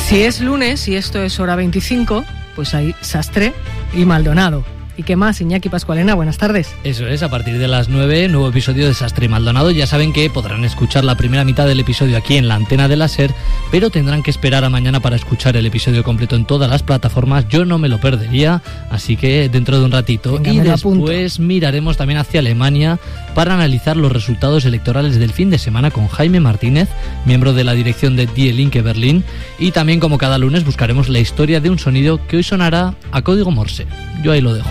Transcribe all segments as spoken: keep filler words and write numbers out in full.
Si es lunes y esto es hora veinticinco, pues hay Sastre y Maldonado. ¿Y qué más, Iñaki Pascualena? Buenas tardes. Eso es, a partir de las nueve, nuevo episodio de Sastre y Maldonado. Ya saben que podrán escuchar la primera mitad del episodio aquí en la antena de la SER, pero tendrán que esperar a mañana para escuchar el episodio completo en todas las plataformas. Yo no me lo perdería, así que dentro de un ratito. Venga, y después miraremos también hacia Alemania para analizar los resultados electorales del fin de semana con Jaime Martínez, miembro de la dirección de Die Linke Berlín, y también, como cada lunes, buscaremos la historia de un sonido que hoy sonará a código Morse. Yo ahí lo dejo.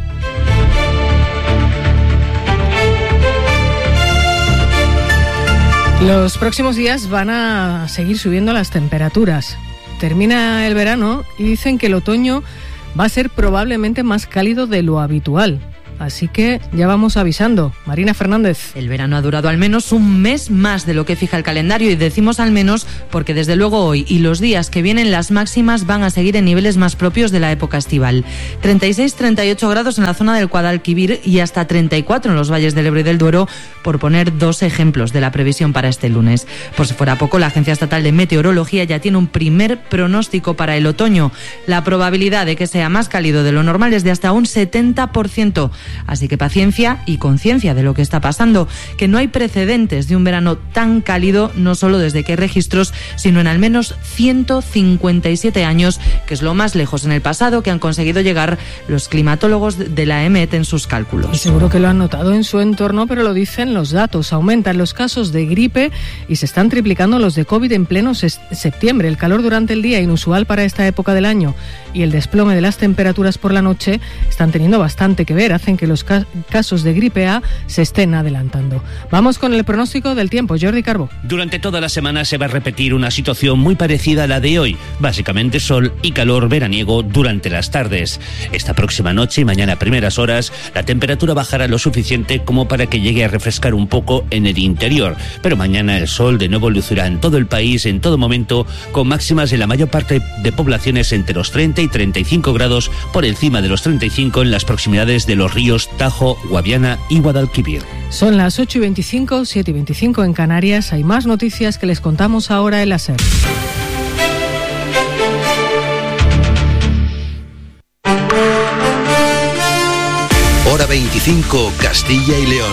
Los próximos días van a seguir subiendo las temperaturas. Termina el verano y dicen que el otoño va a ser probablemente más cálido de lo habitual. Así que ya vamos avisando. Marina Fernández. El verano ha durado al menos un mes más de lo que fija el calendario, y decimos al menos porque desde luego hoy y los días que vienen las máximas van a seguir en niveles más propios de la época estival. treinta y seis a treinta y ocho grados en la zona del Guadalquivir y hasta treinta y cuatro en los valles del Ebro y del Duero, por poner dos ejemplos de la previsión para este lunes. Por si fuera poco, la Agencia Estatal de Meteorología ya tiene un primer pronóstico para el otoño. La probabilidad de que sea más cálido de lo normal es de hasta un setenta por ciento. Así que paciencia y conciencia de lo que está pasando, que no hay precedentes de un verano tan cálido, no solo desde que hay registros, sino en al menos ciento cincuenta y siete años, que es lo más lejos en el pasado que han conseguido llegar los climatólogos de la E M E T en sus cálculos. Y seguro que lo han notado en su entorno, pero lo dicen los datos. Aumentan los casos de gripe y se están triplicando los de COVID en pleno ses- septiembre. El calor durante el día, inusual para esta época del año, y el desplome de las temperaturas por la noche están teniendo bastante que ver. Hacen que los ca- casos de gripe A se estén adelantando. Vamos con el pronóstico del tiempo. Jordi Carbo. Durante toda la semana se va a repetir una situación muy parecida a la de hoy. Básicamente sol y calor veraniego durante las tardes. Esta próxima noche y mañana a primeras horas la temperatura bajará lo suficiente como para que llegue a refrescar un poco en el interior. Pero mañana el sol de nuevo lucirá en todo el país en todo momento, con máximas en la mayor parte de poblaciones entre los treinta y treinta y cinco grados, por encima de los treinta y cinco en las proximidades de los ríos Tajo, Guaviana y Guadalquivir. Son las ocho y veinticinco, siete y veinticinco en Canarias. Hay más noticias que les contamos ahora en la SER. Hora veinticinco, Castilla y León.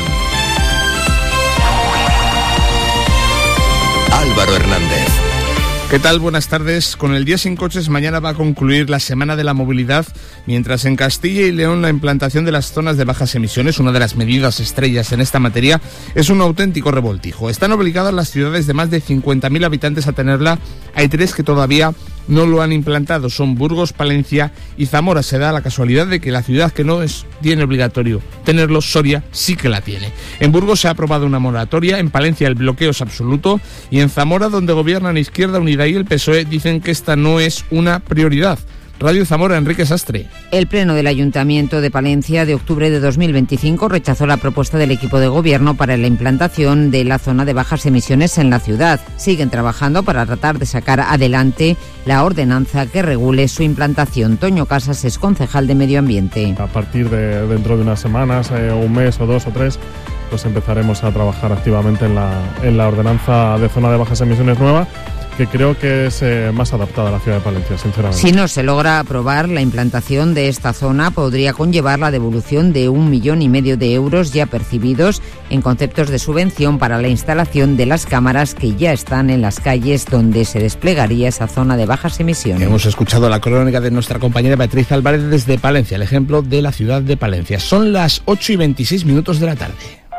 Álvaro Hernández. ¿Qué tal? Buenas tardes. Con el Día Sin Coches mañana va a concluir la Semana de la Movilidad, mientras en Castilla y León la implantación de las zonas de bajas emisiones, una de las medidas estrellas en esta materia, es un auténtico revoltijo. Están obligadas las ciudades de más de cincuenta mil habitantes a tenerla. Hay tres que todavía no lo han implantado, son Burgos, Palencia y Zamora. Se da la casualidad de que la ciudad que no es tiene obligatorio tenerlo, Soria, sí que la tiene. En Burgos se ha aprobado una moratoria, en Palencia el bloqueo es absoluto, y en Zamora, donde gobiernan Izquierda Unida y el P S O E, dicen que esta no es una prioridad. Radio Zamora, Enrique Sastre. El Pleno del Ayuntamiento de Palencia de octubre de dos mil veinticinco rechazó la propuesta del equipo de gobierno para la implantación de la zona de bajas emisiones en la ciudad. Siguen trabajando para tratar de sacar adelante la ordenanza que regule su implantación. Toño Casas es concejal de Medio Ambiente. A partir de dentro de unas semanas, eh, un mes o dos o tres, pues empezaremos a trabajar activamente en la, en la ordenanza de zona de bajas emisiones nueva, que creo que es eh, más adaptada a la ciudad de Palencia, sinceramente. Si no se logra aprobar, la implantación de esta zona podría conllevar la devolución de un millón y medio de euros ya percibidos en conceptos de subvención para la instalación de las cámaras que ya están en las calles donde se desplegaría esa zona de bajas emisiones. Hemos escuchado la crónica de nuestra compañera Beatriz Álvarez desde Palencia, el ejemplo de la ciudad de Palencia. Son las ocho y veintiséis minutos de la tarde.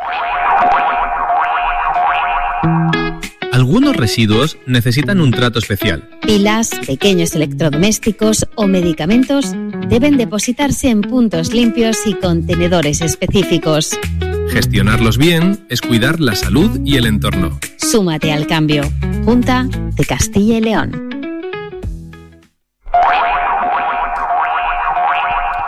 Algunos residuos necesitan un trato especial. Pilas, pequeños electrodomésticos o medicamentos deben depositarse en puntos limpios y contenedores específicos. Gestionarlos bien es cuidar la salud y el entorno. Súmate al cambio. Junta de Castilla y León.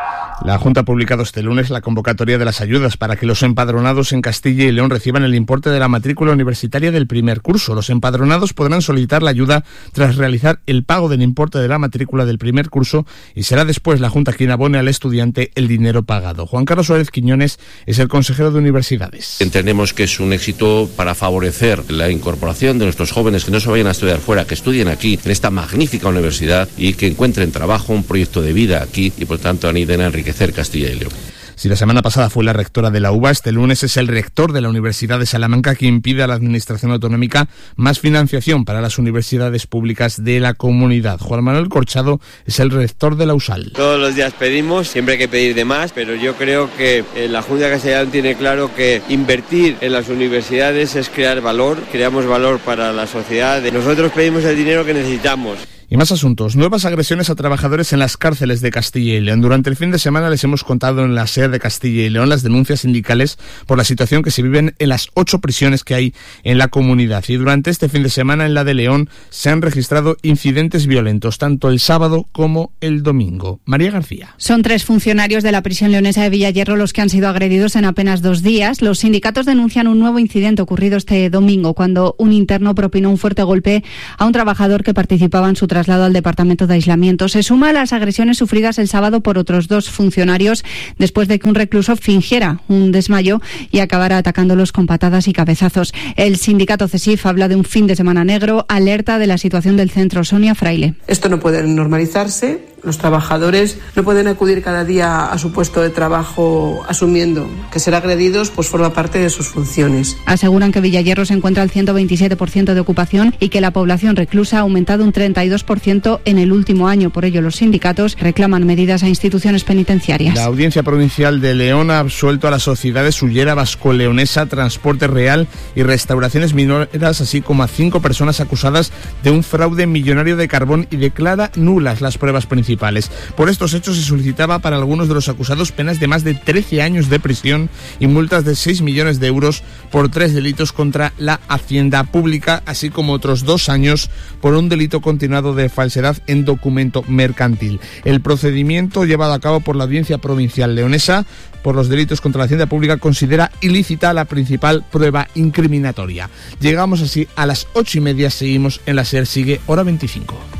La Junta ha publicado este lunes la convocatoria de las ayudas para que los empadronados en Castilla y León reciban el importe de la matrícula universitaria del primer curso. Los empadronados podrán solicitar la ayuda tras realizar el pago del importe de la matrícula del primer curso y será después la Junta quien abone al estudiante el dinero pagado. Juan Carlos Suárez Quiñones es el consejero de Universidades. Entendemos que es un éxito para favorecer la incorporación de nuestros jóvenes que no se vayan a estudiar fuera, que estudien aquí en esta magnífica universidad y que encuentren trabajo, un proyecto de vida aquí y por tanto aniden a enriquecer Castilla y León. Si la semana pasada fue la rectora de la U B A, este lunes es el rector de la Universidad de Salamanca quien pide a la Administración Autonómica más financiación para las universidades públicas de la comunidad. Juan Manuel Corchado es el rector de la U S A L. Todos los días pedimos, siempre hay que pedir de más, pero yo creo que la Junta de Castilla y León tiene claro que invertir en las universidades es crear valor, creamos valor para la sociedad. Nosotros pedimos el dinero que necesitamos. Y más asuntos. Nuevas agresiones a trabajadores en las cárceles de Castilla y León. Durante el fin de semana les hemos contado en la S E R de Castilla y León las denuncias sindicales por la situación que se viven en las ocho prisiones que hay en la comunidad. Y durante este fin de semana en la de León se han registrado incidentes violentos, tanto el sábado como el domingo. María García. Son tres funcionarios de la prisión leonesa de Villayerro los que han sido agredidos en apenas dos días. Los sindicatos denuncian un nuevo incidente ocurrido este domingo, cuando un interno propinó un fuerte golpe a un trabajador que participaba en su traslado al departamento de aislamiento. Se suma a las agresiones sufridas el sábado por otros dos funcionarios después de que un recluso fingiera un desmayo y acabara atacándolos con patadas y cabezazos. El sindicato CESIF habla de un fin de semana negro, alerta de la situación del centro. Sonia Fraile. Esto no puede normalizarse. Los trabajadores no pueden acudir cada día a su puesto de trabajo asumiendo que ser agredidos pues forma parte de sus funciones. Aseguran que Villayerro se encuentra al ciento veintisiete por ciento de ocupación y que la población reclusa ha aumentado un treinta y dos por ciento en el último año. Por ello, los sindicatos reclaman medidas a instituciones penitenciarias. La Audiencia Provincial de León ha absuelto a las sociedades Ullera Vasco-Leonesa, Transporte Real y Restauraciones Mineras, así como a cinco personas acusadas de un fraude millonario de carbón y declara nulas las pruebas principales. Por estos hechos se solicitaba para algunos de los acusados penas de más de trece años de prisión y multas de seis millones de euros por tres delitos contra la hacienda pública, así como otros dos años por un delito continuado de falsedad en documento mercantil. El procedimiento llevado a cabo por la Audiencia Provincial Leonesa por los delitos contra la hacienda pública considera ilícita la principal prueba incriminatoria. Llegamos así a las ocho y media, seguimos en la SER, sigue Hora veinticinco.